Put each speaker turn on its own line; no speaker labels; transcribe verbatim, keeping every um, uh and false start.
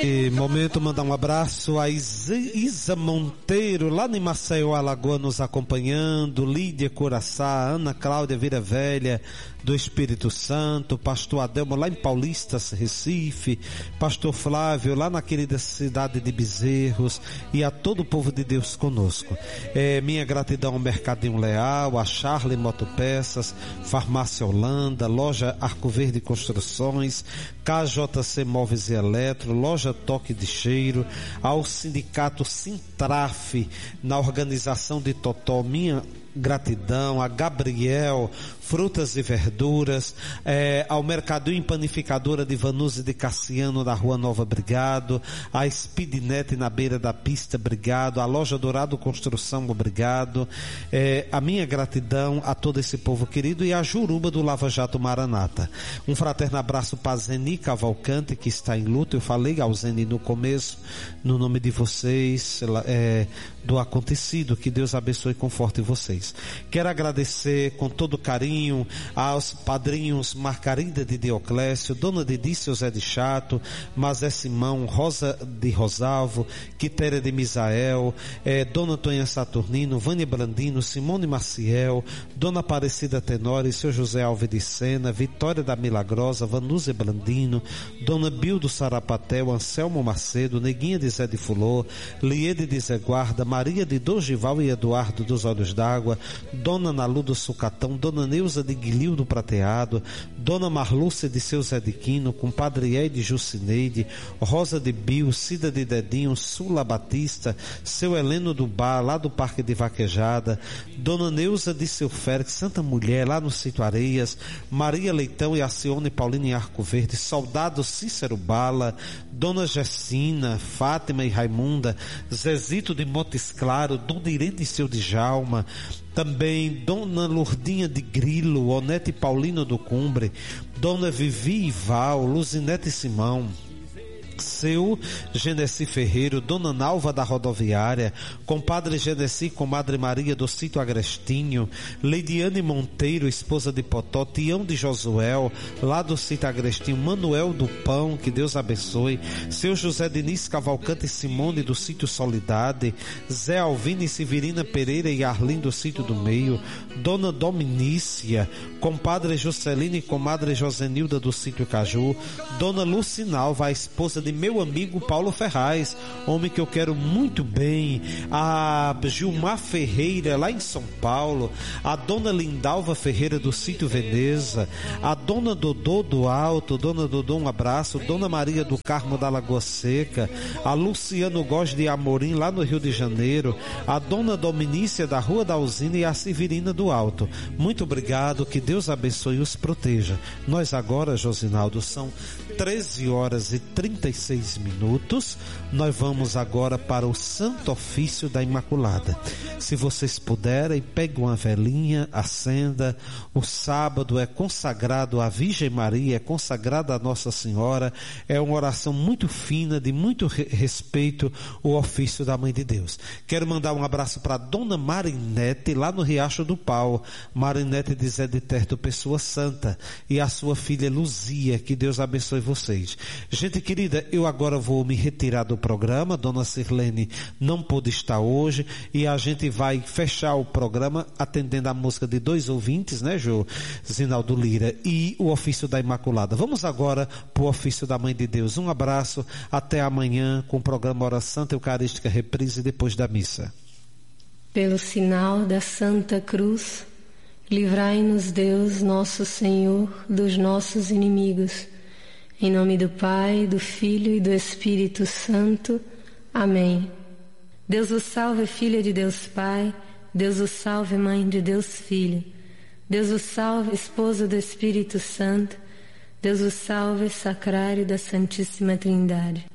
E momento mandar um abraço a Isa, Isa Monteiro, lá em Maceió, Alagoas, nos acompanhando, Lídia Curaçá, Ana Cláudia Vira Velha, do Espírito Santo, pastor Adelmo lá em Paulista, Recife, pastor Flávio lá na querida cidade de Bezerros, e a todo o povo de Deus conosco. É, minha gratidão ao Mercadinho Leal, a Charlie Motopeças, Farmácia Holanda, Loja Arco Verde Construções, K J C Móveis e Eletro, Loja Toque de Cheiro, ao Sindicato Sintraf, na organização de Totó, minha gratidão, a Gabriel Frutas e Verduras, é, ao Mercadinho Panificadora de Vanusa de Cassiano, da Rua Nova, obrigado, a Speednet na beira da pista, obrigado, a Loja Dourado Construção, obrigado, é, a minha gratidão a todo esse povo querido e a Juruba do Lava Jato Maranata. Um fraterno abraço para Zeni Cavalcante, que está em luto. Eu falei ao Zeni no começo, no nome de vocês, é, do acontecido, que Deus abençoe e conforte vocês. Quero agradecer com todo carinho aos padrinhos Margarida de Dioclésio, Dona Didício Zé de Chato, Mazé Simão, Rosa de Rosalvo, Quitéria de Misael, eh, Dona Tonha Saturnino, Vânia Brandino, Simone Maciel, Dona Aparecida Tenório, Seu José Alves de Sena, Vitória da Milagrosa, Vanusa Brandino, Dona Bildo Sarapatel, Anselmo Macedo, Neguinha de Zé de Fulô, Liede de Zé Guarda, Maria de Dogival e Eduardo dos Olhos d'Água, Dona Nalu do Sucatão, Dona Neuza de Guilil do Prateado, Dona Marlúcia de Seu Zé de Quino, Compadre Ed de Jucineide, Rosa de Bio, Cida de Dedinho, Sula Batista, Seu Heleno do Bar, lá do Parque de Vaquejada, Dona Neuza de Seu Félix, Santa Mulher, lá no Sítio Areias, Maria Leitão e Alcione Paulina em Arco Verde, Soldado Cícero Bala, Dona Gessina, Fátima e Raimunda, Zezito de Montes Claro, Dona Irene de Seu Djalma, também Dona Lourdinha de Grilo, Onete Paulino do Cumbre, Dona Vivi Ival, Luzinete Simão, Seu Genesi Ferreiro, Dona Nalva da Rodoviária, Compadre Genesi, Comadre Maria do Sítio Agrestinho, Leidiane Monteiro, esposa de Potó, Tião de Josuel, lá do Sítio Agrestinho, Manuel do Pão, que Deus abençoe, Seu José Diniz Cavalcante Simone do Sítio Solidade, Zé Alvino e Severina Pereira e Arlim do Sítio do Meio, Dona Dominícia, Compadre Juscelina e Comadre Josenilda do Sítio Caju, Dona Lucinalva, a esposa de meu amigo Paulo Ferraz, homem que eu quero muito bem, a Gilmar Ferreira lá em São Paulo, a Dona Lindalva Ferreira do Sítio Veneza, a Dona Dodô do Alto, Dona Dodô um abraço, Dona Maria do Carmo da Lagoa Seca, a Luciano Góes de Amorim lá no Rio de Janeiro, a Dona Dominícia da Rua da Usina e a Severina do Alto. Muito obrigado, que Deus abençoe e os proteja. Nós agora, Josinaldo, são treze horas e trinta e seis minutos. Nós vamos agora para o Santo Ofício da Imaculada. Se vocês puderem, peguem uma velinha, acenda. O sábado é consagrado à Virgem Maria, é consagrado à Nossa Senhora. É uma oração muito fina, de muito re- respeito, o ofício da Mãe de Deus. Quero mandar um abraço para Dona Marinete, lá no Riacho do Pau. Marinete de Zé de Terto, pessoa santa, e a sua filha Luzia, que Deus abençoe vocês. Gente querida, eu agora vou me retirar do programa. Dona Sirlene não pôde estar hoje e a gente vai fechar o programa atendendo a música de dois ouvintes, né, Jô? Zinaldo Lira e o ofício da Imaculada. Vamos agora para o ofício da Mãe de Deus. Um abraço, até amanhã com o programa Hora Santa Eucarística Reprise depois da missa.
Pelo sinal da Santa Cruz, livrai-nos Deus, nosso Senhor, dos nossos inimigos. Em nome do Pai, do Filho e do Espírito Santo. Amém. Deus o salve, Filha de Deus Pai. Deus o salve, Mãe de Deus Filho. Deus o salve, Esposa do Espírito Santo. Deus o salve, Sacrário da Santíssima Trindade.